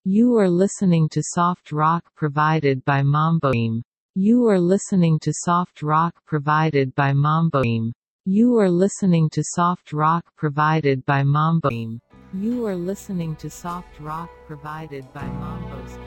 You are listening to soft rock provided by Mamboim. You are listening to soft rock provided by Mamboim. You are listening to soft rock provided by Mamboim. You are listening to soft rock provided by Mambos.